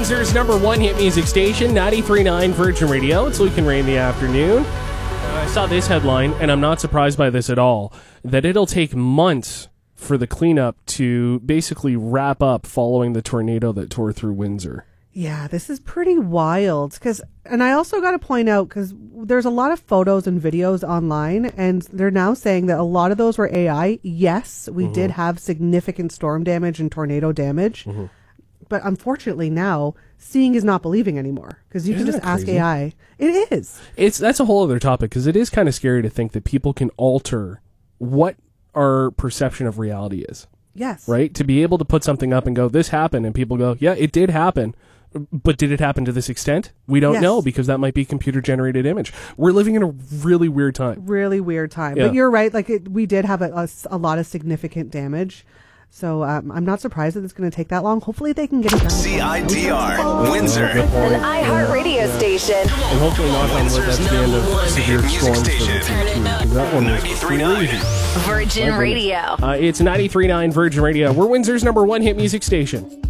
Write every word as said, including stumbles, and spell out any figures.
Windsor's number one hit music station, ninety-three point nine Virgin Radio. It's Luke and Ray in the afternoon. Uh, I saw this headline, and I'm not surprised by this at all, that it'll take months for the cleanup to basically wrap up following the tornado that tore through Windsor. Yeah, this is pretty wild. Cause, and I also got to point out, because there's a lot of photos and videos online, and they're now saying that a lot of those were A I. Yes, we mm-hmm. did have significant storm damage and tornado damage. Mm-hmm. But unfortunately now, seeing is not believing anymore, because you Isn't can just ask A I. It is. It's That's a whole other topic, because it is kind of scary to think that people can alter what our perception of reality is. Yes. Right? To be able to put something up and go, this happened, and people go, yeah, it did happen. But did it happen to this extent? We don't yes. know, because that might be computer-generated image. We're living in a really weird time. Really weird time. Yeah. But you're right. Like it, we did have a, a, a lot of significant damage. So um, I'm not surprised that it's going to take that long. Hopefully they can get it done. C I D R, Windsor. An iHeartRadio station. And hopefully not on that's the end of severe storms for the that one was crazy. Virgin Radio. Uh, it's ninety-three point nine Virgin Radio. We're Windsor's number one hit music station.